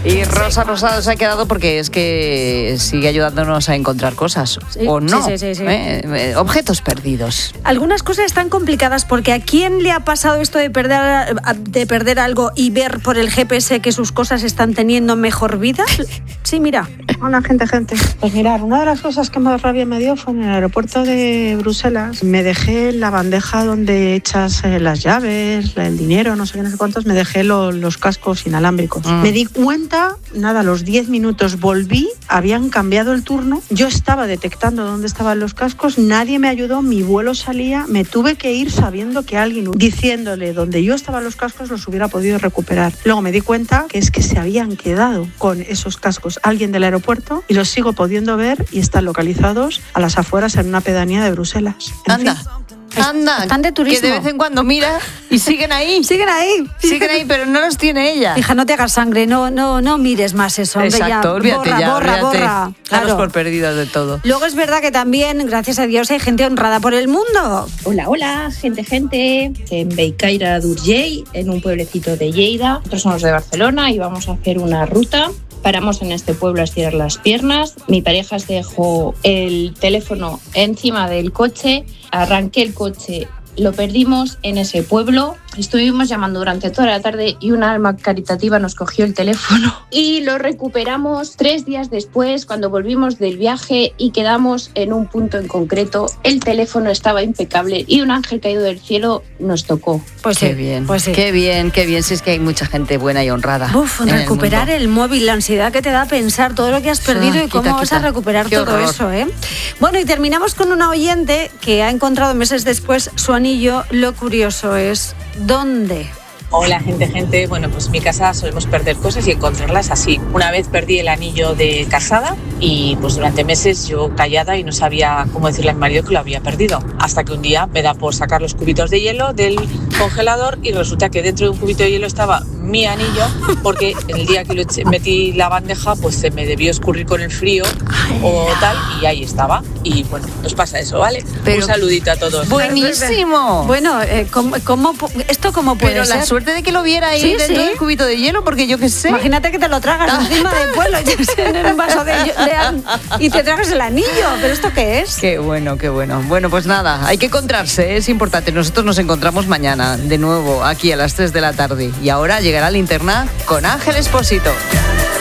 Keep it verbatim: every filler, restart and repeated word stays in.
Y Rosa Rosado se ha quedado porque es que sigue ayudándonos a encontrar cosas, sí, ¿o no? Sí, sí, sí, sí. ¿Eh? Eh, objetos perdidos. Algunas cosas están complicadas porque ¿a quién le ha pasado esto de perder, de perder algo y ver por el G P S que sus cosas están teniendo mejor vida? Sí, mira. Hola, gente, gente. Pues mirar, una de las cosas que más rabia me dio fue en el aeropuerto de Bruselas. Me dejé la bandeja donde echas eh, las llaves, el dinero, no sé qué, no sé cuántos, me dejé lo, los cascos inalámbricos. Mm. Me di cuenta, nada, a los diez minutos volví, habían cambiado el turno, yo estaba detectando dónde estaban los cascos, nadie me ayudó, mi vuelo salía, me tuve que ir sabiendo que alguien, diciéndole dónde yo estaba los cascos, los hubiera podido recuperar. Luego me di cuenta que es que se habían quedado con esos cascos alguien del aeropuerto y los sigo pudiendo ver y están localizados a las afueras en una pedanía de Bruselas. En Anda. fin. Anda, están de turismo. Que de vez en cuando mira y siguen ahí. Siguen ahí. Siguen ahí, pero no los tiene ella. Hija, no te hagas sangre, no, no, no mires más eso. Hombre, exacto, ya. olvídate borra, ya, borra, olvídate. borra. Claro. Claro. por perdidas de todo. Luego es verdad que también, gracias a Dios, hay gente honrada por el mundo. Hola, hola, gente, gente. En Bellcaire d'Urgell, en un pueblecito de Lleida. Nosotros somos de Barcelona y vamos a hacer una ruta. Paramos en este pueblo a estirar las piernas. Mi pareja se dejó el teléfono encima del coche. Arranqué el coche. Lo perdimos en ese pueblo. Estuvimos llamando durante toda la tarde y una alma caritativa nos cogió el teléfono. Y lo recuperamos tres días después, cuando volvimos del viaje y quedamos en un punto en concreto. El teléfono estaba impecable y un ángel caído del cielo nos tocó. Pues qué sí, bien, pues sí. qué bien, qué bien. Si es que hay mucha gente buena y honrada. Uf, en recuperar el, el móvil, la ansiedad que te da pensar todo lo que has perdido ah, y cómo quita, vas quita. a recuperar Qué todo horror. eso, ¿eh? Bueno, y terminamos con una oyente que ha encontrado meses después su anillo. Lo curioso es, ¿dónde? Hola, gente, gente. Bueno, pues en mi casa solemos perder cosas y encontrarlas así. Una vez perdí el anillo de casada y pues durante meses yo callada y no sabía cómo decirle a mi marido que lo había perdido. Hasta que un día me da por sacar los cubitos de hielo del congelador y resulta que dentro de un cubito de hielo estaba mi anillo, porque el día que lo eché, metí la bandeja pues se me debió escurrir con el frío o tal y ahí estaba. Y bueno, nos pasa eso, ¿vale? Pero un saludito a todos. Buenísimo. Bueno, eh, ¿cómo, cómo, ¿esto cómo puede Pero ser? la suerte de que lo viera ahí Sí, dentro sí. del cubito de hielo, porque yo qué sé. Imagínate que te lo tragas encima del vuelo en un vaso de, de y te tragas el anillo. ¿Pero esto qué es? Qué bueno, qué bueno. Bueno, pues nada, hay que encontrarse, es importante. Nosotros nos encontramos mañana de nuevo aquí a las tres de la tarde. Y ahora llegará Linterna con Ángel Expósito.